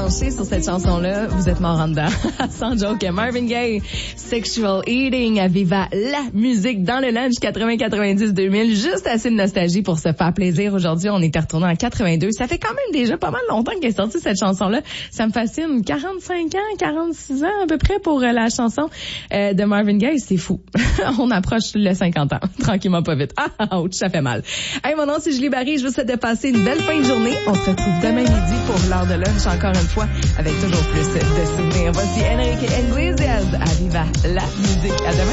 branché sur cette chanson-là, vous êtes mort en dedans. Sans joke, Marvin Gaye, Sexual Eating, à Viva la musique dans le lunch 80-90-2000. Juste assez de nostalgie pour se faire plaisir. Aujourd'hui, on était retourné en 82. Ça fait quand même déjà pas mal longtemps qu'elle est sortie cette chanson-là. Ça me fascine. 45 ans, 46 ans à peu près pour la chanson de Marvin Gaye. C'est fou. On approche le 50 ans. Tranquillement, pas vite. Ah, ouch, ça fait mal. Hey, mon nom, c'est Julie Barry. Je vous souhaite de passer une belle fin de journée. On se retrouve demain midi pour l'heure de lunch, encore une fois, avec toujours plus de souvenirs. Voici Enrique Iglesias à Viva la musique. À demain.